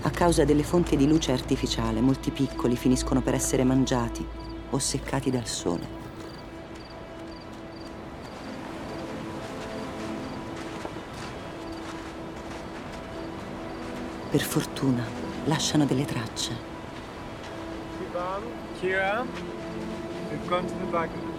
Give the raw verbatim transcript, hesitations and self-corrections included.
A causa delle fonti di luce artificiale, molti piccoli finiscono per essere mangiati o seccati dal sole. Per fortuna, lasciano delle tracce. Kira, we've gone to the back of the